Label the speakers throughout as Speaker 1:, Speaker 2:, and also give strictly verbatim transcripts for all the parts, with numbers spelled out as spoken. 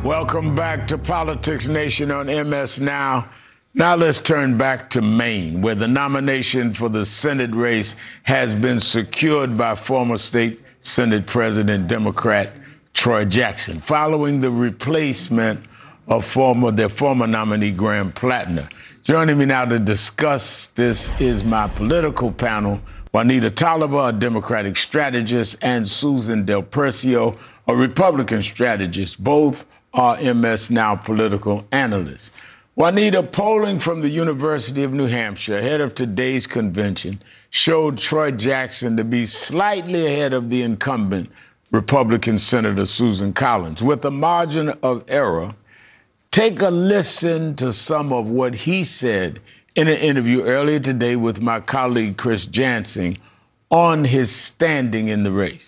Speaker 1: Welcome back to Politics Nation on M S Now. Now let's turn back to Maine, where the nomination for the Senate race has been secured by former state Senate President Democrat Troy Jackson, following the replacement of former their former nominee Graham Plattner. Joining me now to discuss this is my political panel, Juanita Tolliver, a Democratic strategist, and Susan Del Percio, a Republican strategist. Both are M S Now political analysts. Juanita, polling from the University of New Hampshire ahead of today's convention showed Troy Jackson to be slightly ahead of the incumbent Republican Senator Susan Collins. With a margin of error, take a listen to some of what he said in an interview earlier today with my colleague Chris Jansing on his standing in the race.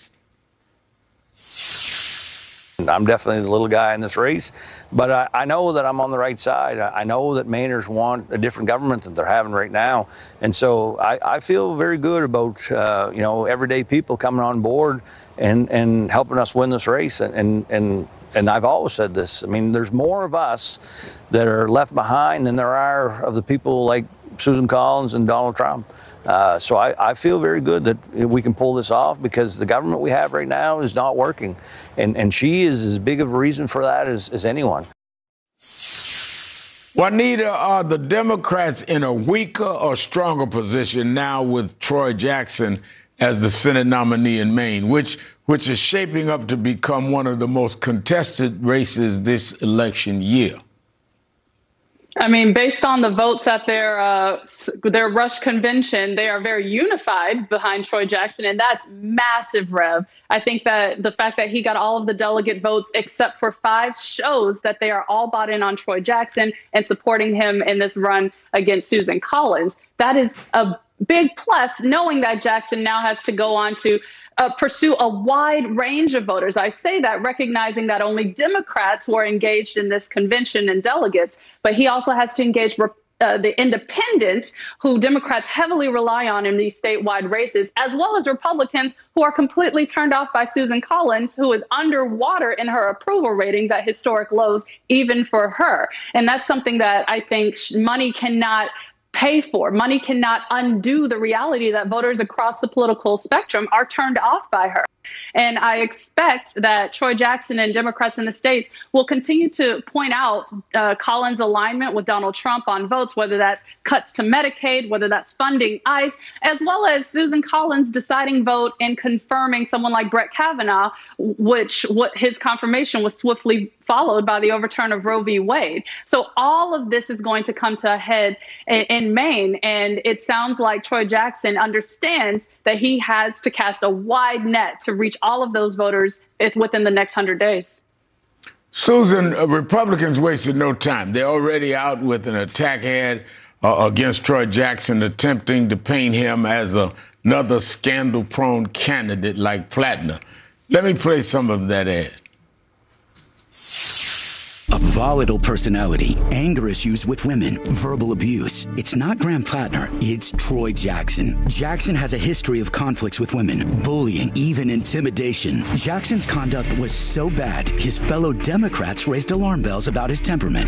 Speaker 2: I'm definitely the little guy in this race, but I, I know that I'm on the right side. I, I know that Mainers want a different government than they're having right now. And so I, I feel very good about, uh, you know, everyday people coming on board and, and helping us win this race. And, and, and, and I've always said this. I mean, there's more of us that are left behind than there are of the people like Susan Collins and Donald Trump. Uh, so I, I feel very good that we can pull this off because the government we have right now is not working. And, and she is as big of a reason for that as, as anyone.
Speaker 1: Juanita, are the Democrats in a weaker or stronger position now with Troy Jackson as the Senate nominee in Maine, which, which is shaping up to become one of the most contested races this election year?
Speaker 3: I mean, based on the votes at their uh, their Rush convention, they are very unified behind Troy Jackson, and that's massive, Rev. I think that the fact that he got all of the delegate votes except for five shows that they are all bought in on Troy Jackson and supporting him in this run against Susan Collins. That is a big plus, knowing that Jackson now has to go on to Uh, pursue a wide range of voters. I say that recognizing that only Democrats were engaged in this convention and delegates, but he also has to engage uh, the independents who Democrats heavily rely on in these statewide races, as well as Republicans who are completely turned off by Susan Collins, who is underwater in her approval ratings at historic lows, even for her. And that's something that I think money cannot pay for. Money cannot undo the reality that voters across the political spectrum are turned off by her. And I expect that Troy Jackson and Democrats in the states will continue to point out uh, Collins' alignment with Donald Trump on votes, whether that's cuts to Medicaid, whether that's funding ICE, as well as Susan Collins' deciding vote in confirming someone like Brett Kavanaugh, which what his confirmation was swiftly followed by the overturn of Roe v. Wade. So all of this is going to come to a head in, in Maine. And it sounds like Troy Jackson understands that he has to cast a wide net to reach all of those voters within the next hundred days.
Speaker 1: Susan, uh, Republicans wasted no time. They're already out with an attack ad uh, against Troy Jackson, attempting to paint him as a, another scandal-prone candidate like Plattner. Let me play some of that ad.
Speaker 4: A volatile personality, anger issues with women, verbal abuse. It's not Graham Plattner, it's Troy Jackson. Jackson has a history of conflicts with women, bullying, even intimidation. Jackson's conduct was so bad, his fellow Democrats raised alarm bells about his temperament.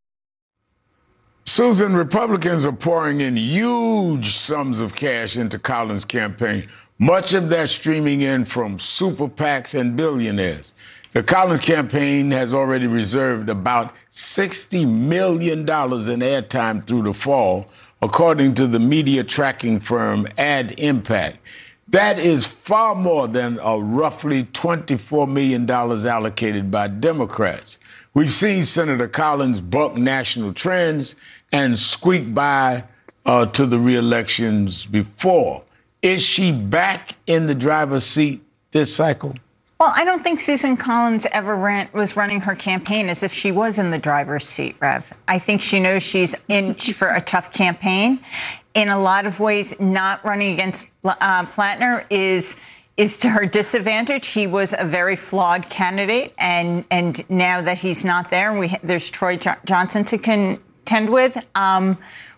Speaker 1: Susan, Republicans are pouring in huge sums of cash into Collins' campaign, much of that streaming in from super PACs and billionaires. The Collins campaign has already reserved about sixty million dollars in airtime through the fall, according to the media tracking firm Ad Impact. That is far more than a roughly twenty-four million dollars allocated by Democrats. We've seen Senator Collins buck national trends and squeak by uh, to the re-elections before. Is she back in the driver's seat this cycle?
Speaker 5: Well, I don't think Susan Collins ever ran, was running her campaign as if she was in the driver's seat, Rev. I think she knows she's in for a tough campaign. In a lot of ways, not running against uh, Plattner is is to her disadvantage. He was a very flawed candidate, and and now that he's not there, and we there's Troy jo- Johnson to contend with. Um,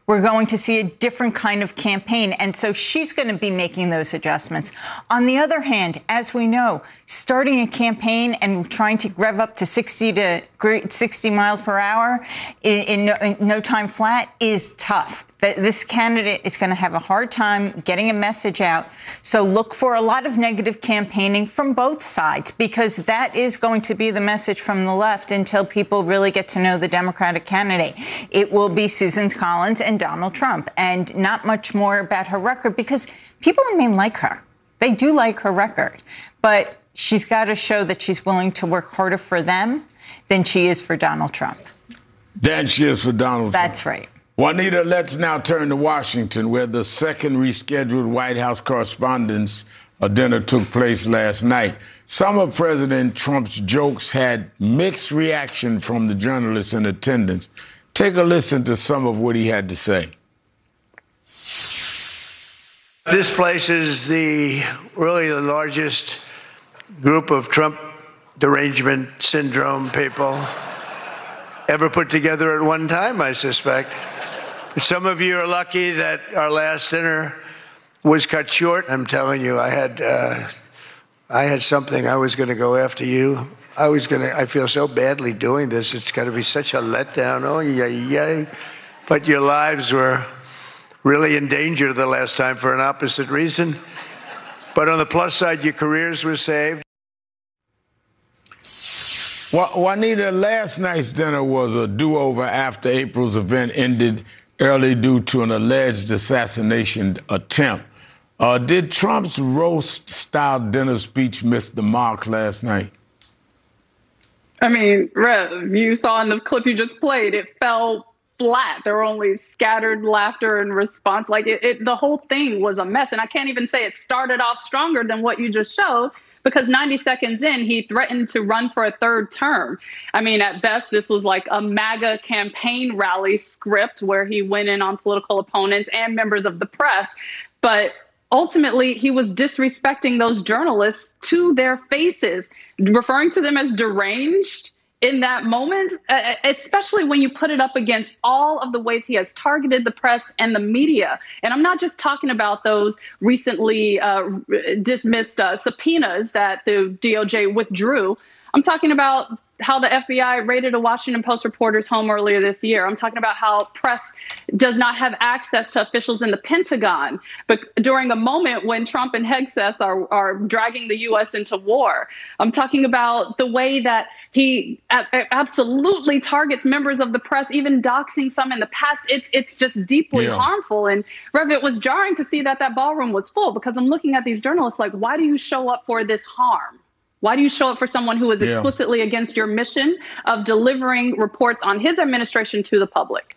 Speaker 5: we're going to see a different kind of campaign. And so she's going to be making those adjustments. On the other hand, as we know, starting a campaign and trying to rev up to sixty to sixty miles per hour in, in, no, in no time flat is tough. This candidate is going to have a hard time getting a message out. So look for a lot of negative campaigning from both sides, because that is going to be the message from the left until people really get to know the Democratic candidate. It will be Susan Collins and Donald Trump, and not much more about her record, because people in Maine like her. They do like her record. But she's got to show that she's willing to work harder for them than she is for Donald Trump.
Speaker 1: Than she is for Donald Trump.
Speaker 5: That's right.
Speaker 1: Juanita, let's now turn to Washington, where the second rescheduled White House Correspondents' dinner took place last night. Some of President Trump's jokes had mixed reaction from the journalists in attendance. Take a listen to some of what he had to say.
Speaker 6: This place is the really the largest group of Trump derangement syndrome people ever put together at one time, I suspect. Some of you are lucky that our last dinner was cut short. I'm telling you, I had uh, I had something. I was going to go after you. I was going to. I feel so badly doing this. It's got to be such a letdown. Oh, yay, yay. But your lives were really in danger the last time for an opposite reason. But on the plus side, your careers were saved.
Speaker 1: Juanita, last night's dinner was a do-over after April's event ended early due to an alleged assassination attempt. Uh, did Trump's roast-style dinner speech miss the mark last night?
Speaker 3: I mean, Rev, you saw in the clip you just played, it fell flat. There were only scattered laughter in response. Like, it, it, the whole thing was a mess. And I can't even say it started off stronger than what you just showed, because ninety seconds in, he threatened to run for a third term. I mean, at best, this was like a MAGA campaign rally script where he went in on political opponents and members of the press. But ultimately, he was disrespecting those journalists to their faces, referring to them as deranged in that moment, especially when you put it up against all of the ways he has targeted the press and the media. And I'm not just talking about those recently uh, dismissed uh, subpoenas that the D O J withdrew. I'm talking about how the F B I raided a Washington Post reporter's home earlier this year. I'm talking about how press does not have access to officials in the Pentagon, but during a moment when Trump and Hegseth are, are dragging the U S into war. I'm talking about the way that he a- absolutely targets members of the press, even doxing some in the past. It's it's just deeply yeah. harmful. And Rev, it was jarring to see that that ballroom was full, because I'm looking at these journalists like, why do you show up for this harm? Why do you show up for someone who is explicitly yeah. against your mission of delivering reports on his administration to the public?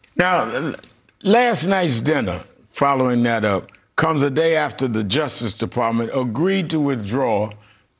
Speaker 1: Now, last night's dinner, following that up, comes a day after the Justice Department agreed to withdraw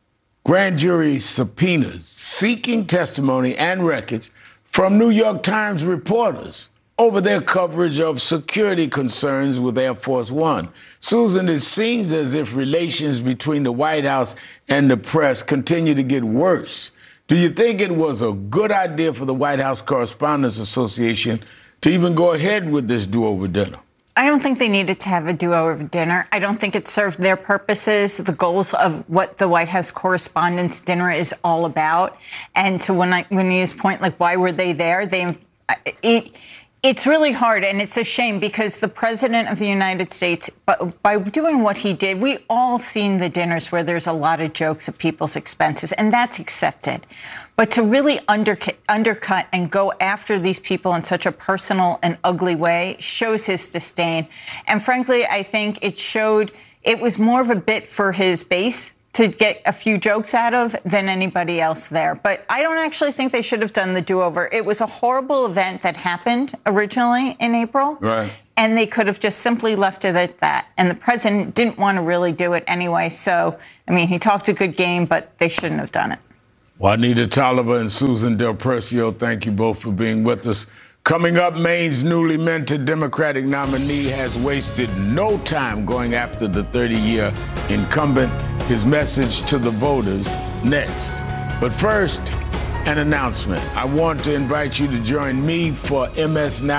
Speaker 1: grand jury subpoenas seeking testimony and records from New York Times reporters over their coverage of security concerns with Air Force One. Susan, it seems as if relations between the White House and the press continue to get worse. Do you think it was a good idea for the White House Correspondents Association to even go ahead with this do-over dinner?
Speaker 5: I don't think they needed to have a do-over dinner. I don't think it served their purposes, the goals of what the White House Correspondents' Dinner is all about. And to Juanita's point, like, why were they there? They, it, It's really hard, and it's a shame, because the president of the United States, by doing what he did, we all seen the dinners where there's a lot of jokes at people's expenses, and that's accepted. But to really undercut, undercut and go after these people in such a personal and ugly way shows his disdain. And frankly, I think it showed it was more of a bit for his base to get a few jokes out of than anybody else there. But I don't actually think they should have done the do-over. It was a horrible event that happened originally in April.
Speaker 1: Right.
Speaker 5: And they could have just simply left it at that. And the president didn't want to really do it anyway. So, I mean, he talked a good game, but they shouldn't have done it.
Speaker 1: Juanita Tolliver and Susan Del Percio, thank you both for being with us. Coming up, Maine's newly minted Democratic nominee has wasted no time going after the thirty-year incumbent. His message to the voters next. But first, an announcement. I want to invite you to join me for M S Now's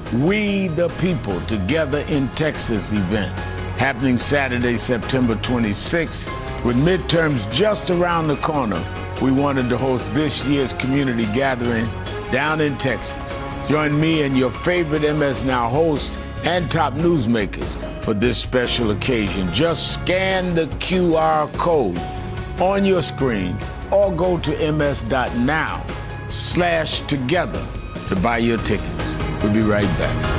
Speaker 1: We the People Together in Texas event happening Saturday, September twenty-sixth. With midterms just around the corner, we wanted to host this year's community gathering down in Texas. Join me and your favorite M S Now hosts and top newsmakers for this special occasion. Just scan the Q R code on your screen or go to ms.now slash together to buy your tickets. We'll be right back.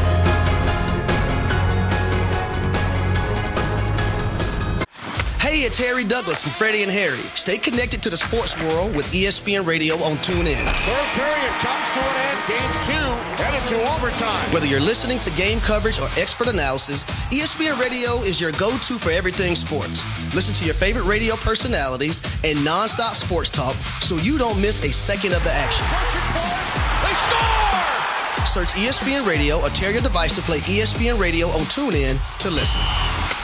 Speaker 7: Hey, it's Harry Douglas from Freddie and Harry. Stay connected to the sports world with E S P N Radio on TuneIn.
Speaker 8: Third period comes to an end. Game two headed to overtime.
Speaker 7: Whether you're listening to game coverage or expert analysis, E S P N Radio is your go-to for everything sports. Listen to your favorite radio personalities and nonstop sports talk so you don't miss a second of the action.
Speaker 8: They score!
Speaker 7: Search E S P N Radio or tear your device to play E S P N Radio on TuneIn to listen.